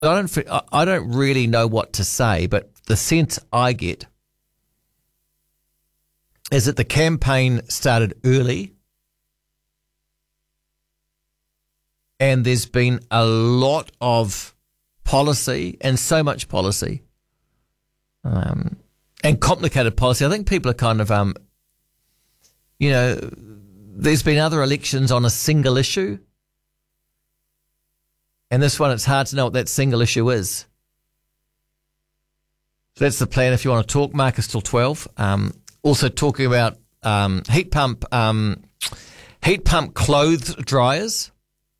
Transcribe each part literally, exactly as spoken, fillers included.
I don't, fe- I I don't really know what to say, but the sense I get is that the campaign started early and there's been a lot of policy and so much policy um, and complicated policy. I think people are kind of, um, you know, there's been other elections on a single issue. And this one, it's hard to know what that single issue is. So that's the plan if you want to talk. Marcus till twelve. Um, also talking about um, heat pump um, heat pump clothes dryers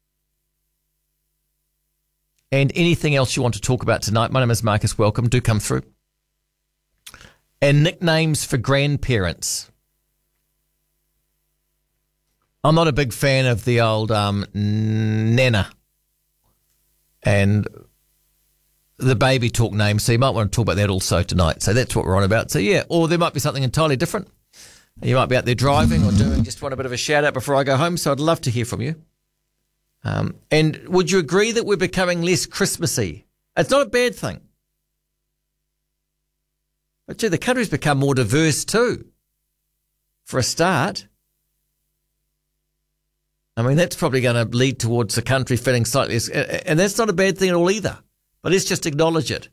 and anything else you want to talk about tonight. My name is Marcus. Welcome. Do come through. And nicknames for grandparents. I'm not a big fan of the old um, Nana and the baby talk name, so you might want to talk about that also tonight. So that's what we're on about. So yeah, or there might be something entirely different. You might be out there driving or doing, just want a bit of a shout out before I go home, so I'd love to hear from you. Um, and would you agree that we're becoming less Christmassy? It's not a bad thing. But gee, the country's become more diverse too, for a start. I mean, that's probably going to lead towards the country feeling slightly, and that's not a bad thing at all either. But let's just acknowledge it.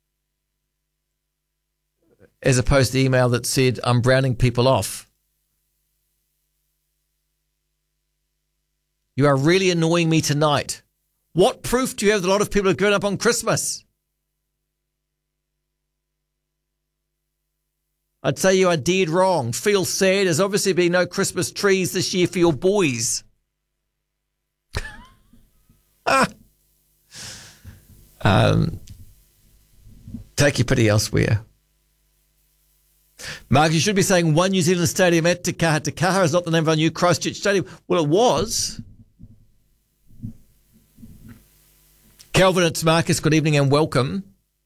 As opposed to the email that said, I'm browning people off. You are really annoying me tonight. What proof do you have that a lot of people have grown up on Christmas? I'd say you are dead wrong. Feel sad. There's obviously been no Christmas trees this year for your boys. ah. Um, take your pity elsewhere. Mark, you should be saying One New Zealand Stadium at Te Kaha. Te Kaha is not the name of our new Christchurch Stadium. Well, it was. Kelvin, it's Marcus. Good evening and welcome.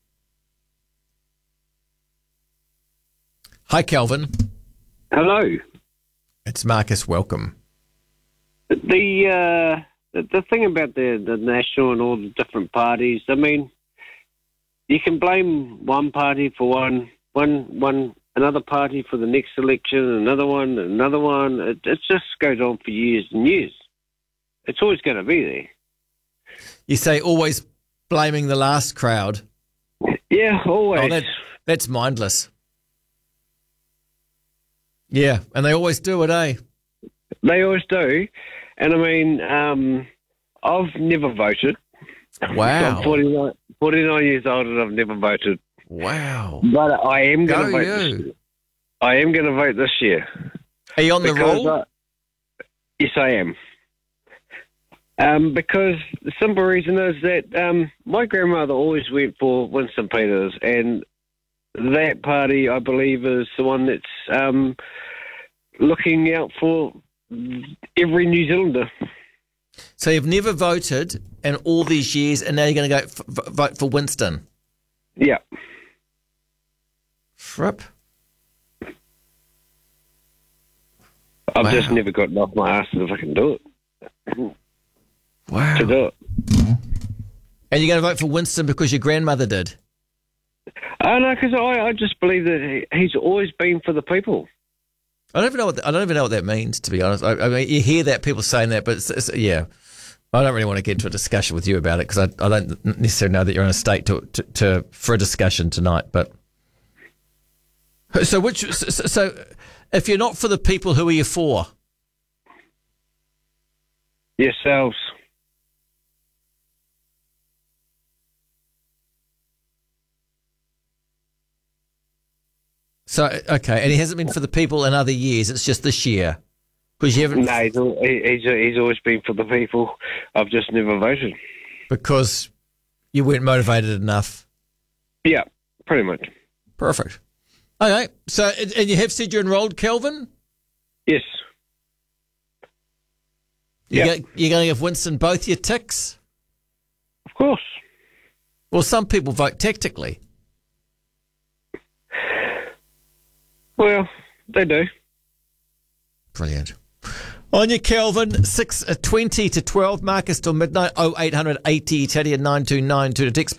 Hi, Kelvin. Hello. It's Marcus. Welcome. The uh, the, the thing about the, the national and all the different parties, I mean, you can blame one party for one, one, one, another party for the next election, another one, another one. It, it just goes on for years and years. It's always going to be there. You say always blaming the last crowd. Yeah, always. Oh, that, that's mindless. Yeah, and they always do it, eh? They always do. And I mean, um, I've never voted. Wow. I'm forty-nine, forty-nine years old and I've never voted. Wow. But I am going to vote you. this year. I am going to vote this year. Are you on the roll? I, yes, I am. Um, because the simple reason is that um, my grandmother always went for Winston Peters, and that party, I believe, is the one that's um, looking out for every New Zealander. So you've never voted in all these years, and now you're going to go f- v- vote for Winston? Yeah. Fripp. I've Wow. just never gotten off my ass if I can do it. Wow. To do it. And you're going to vote for Winston because your grandmother did? Oh, no, because I, I just believe that he, he's always been for the people. I don't even know what the, I don't even know what that means, to be honest. I, I mean, you hear that, people saying that, but it's, it's, yeah, I don't really want to get into a discussion with you about it because I, I don't necessarily know that you're in a state to, to, to for a discussion tonight. But so, which so, so, if you're not for the people, who are you for? Yourselves. So, okay, and he hasn't been for the people in other years. It's just this year because you haven't. No, he's, al- he- he's he's always been for the people. I've just never voted. Because you weren't motivated enough. Yeah, pretty much. Perfect. Okay, so and and you have said you're enrolled, Kelvin? Yes. You're, Yeah. going, you're going to give Winston both your ticks? Of course. Well, some people vote tactically. Well, they do. Brilliant. On your Kelvin, six twenty to twelve. Marcus till midnight. oh eight hundred eighty, Teddy at nine two nine two to text.